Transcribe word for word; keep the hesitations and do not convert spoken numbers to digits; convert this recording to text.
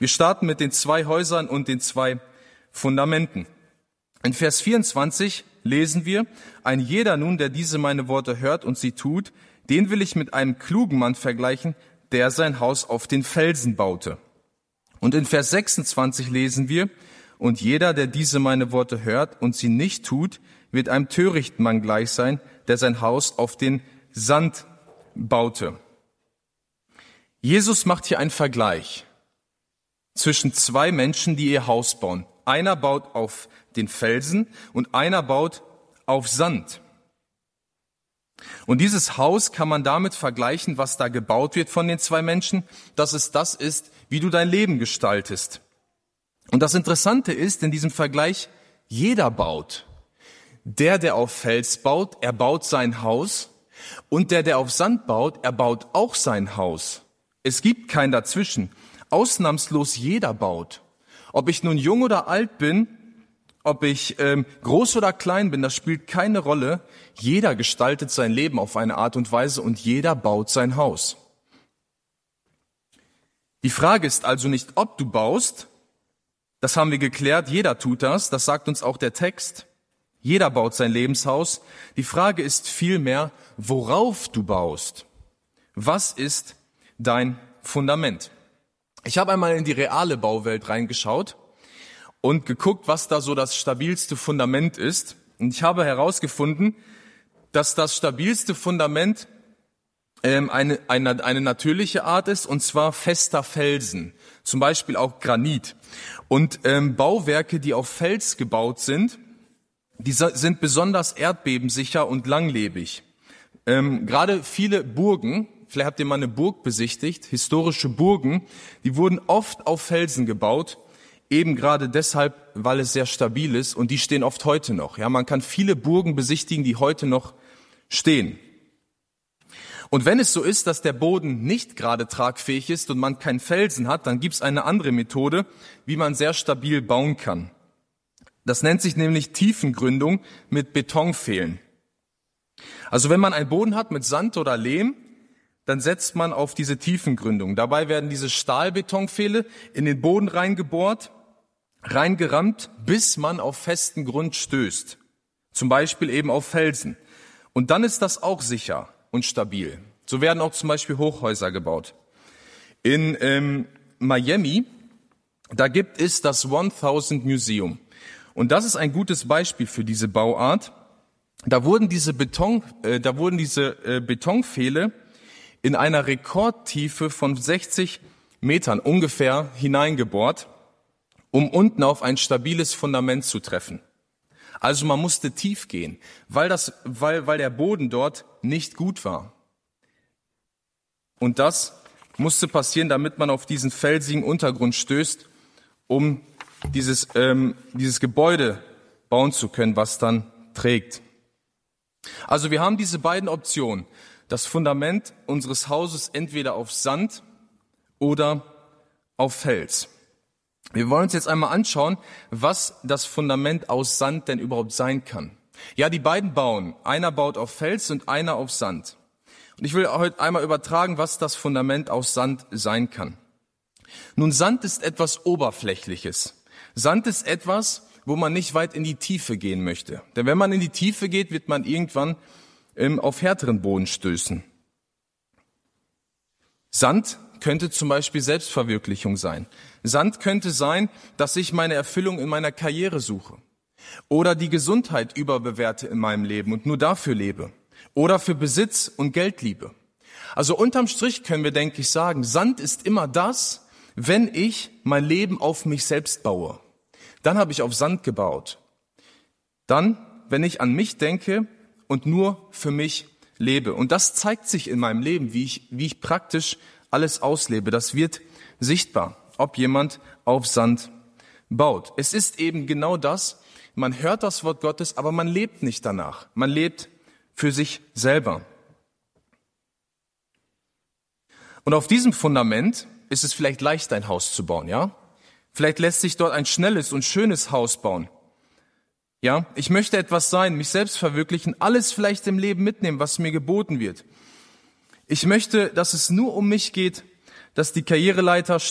Wir starten mit den zwei Häusern und den zwei Fundamenten. In Vers vierundzwanzig lesen wir, ein jeder nun, der diese meine Worte hört und sie tut, den will ich mit einem klugen Mann vergleichen, der sein Haus auf den Felsen baute. Und in Vers sechsundzwanzig lesen wir, und jeder, der diese meine Worte hört und sie nicht tut, wird einem törichten Mann gleich sein, der sein Haus auf den Sand baute. Jesus macht hier einen Vergleich zwischen zwei Menschen, die ihr Haus bauen. Einer baut auf den Felsen und einer baut auf Sand. Und dieses Haus kann man damit vergleichen, was da gebaut wird von den zwei Menschen, dass es das ist, wie du dein Leben gestaltest. Und das Interessante ist in diesem Vergleich, jeder baut. Der, der auf Fels baut, er baut sein Haus. Und der, der auf Sand baut, er baut auch sein Haus. Es gibt kein Dazwischen. Ausnahmslos jeder baut. Ob ich nun jung oder alt bin, ob ich ähm, groß oder klein bin, das spielt keine Rolle. Jeder gestaltet sein Leben auf eine Art und Weise und jeder baut sein Haus. Die Frage ist also nicht, ob du baust. Das haben wir geklärt. Jeder tut das. Das sagt uns auch der Text. Jeder baut sein Lebenshaus. Die Frage ist vielmehr, worauf du baust. Was ist dein Fundament? Ich habe einmal in die reale Bauwelt reingeschaut und geguckt, was da so das stabilste Fundament ist. Und ich habe herausgefunden, dass das stabilste Fundament ähm, eine, eine, eine natürliche Art ist, und zwar fester Felsen, zum Beispiel auch Granit. Und ähm, Bauwerke, die auf Fels gebaut sind, die sind besonders erdbebensicher und langlebig. Ähm, gerade viele Burgen, vielleicht habt ihr mal eine Burg besichtigt, historische Burgen, die wurden oft auf Felsen gebaut, eben gerade deshalb, weil es sehr stabil ist, und die stehen oft heute noch. Ja, man kann viele Burgen besichtigen, die heute noch stehen. Und wenn es so ist, dass der Boden nicht gerade tragfähig ist und man keinen Felsen hat, dann gibt es eine andere Methode, wie man sehr stabil bauen kann. Das nennt sich nämlich Tiefengründung mit Betonpfählen. Also wenn man einen Boden hat mit Sand oder Lehm, dann setzt man auf diese Tiefengründung. Dabei werden diese Stahlbetonpfähle in den Boden reingebohrt, reingerammt, bis man auf festen Grund stößt. Zum Beispiel eben auf Felsen. Und dann ist das auch sicher und stabil. So werden auch zum Beispiel Hochhäuser gebaut. In ähm, Miami, da gibt es das tausend Museum. Und das ist ein gutes Beispiel für diese Bauart. Da wurden diese Beton, äh, da wurden diese äh, Betonpfähle in einer Rekordtiefe von sechzig Metern ungefähr hineingebohrt, um unten auf ein stabiles Fundament zu treffen. Also man musste tief gehen, weil das, weil, weil der Boden dort nicht gut war. Und das musste passieren, damit man auf diesen felsigen Untergrund stößt, um dieses, ähm, dieses Gebäude bauen zu können, was dann trägt. Also wir haben diese beiden Optionen. Das Fundament unseres Hauses entweder auf Sand oder auf Fels. Wir wollen uns jetzt einmal anschauen, was das Fundament aus Sand denn überhaupt sein kann. Ja, die beiden bauen. Einer baut auf Fels und einer auf Sand. Und ich will heute einmal übertragen, was das Fundament aus Sand sein kann. Nun, Sand ist etwas Oberflächliches. Sand ist etwas, wo man nicht weit in die Tiefe gehen möchte. Denn wenn man in die Tiefe geht, wird man irgendwann ähm, auf härteren Boden stößen. Sand könnte zum Beispiel Selbstverwirklichung sein. Sand könnte sein, dass ich meine Erfüllung in meiner Karriere suche. Oder die Gesundheit überbewerte in meinem Leben und nur dafür lebe. Oder für Besitz und Geldliebe. Also unterm Strich können wir, denke ich, sagen, Sand ist immer das, wenn ich mein Leben auf mich selbst baue. Dann habe ich auf Sand gebaut. Dann, wenn ich an mich denke und nur für mich lebe. Und das zeigt sich in meinem Leben, wie ich, wie ich praktisch alles auslebe. Das wird sichtbar, ob jemand auf Sand baut. Es ist eben genau das, man hört das Wort Gottes, aber man lebt nicht danach. Man lebt für sich selber. Und auf diesem Fundament ist es vielleicht leicht, ein Haus zu bauen, ja? Vielleicht lässt sich dort ein schnelles und schönes Haus bauen. Ja, ich möchte etwas sein, mich selbst verwirklichen, alles vielleicht im Leben mitnehmen, was mir geboten wird. Ich möchte, dass es nur um mich geht, dass die Karriereleiter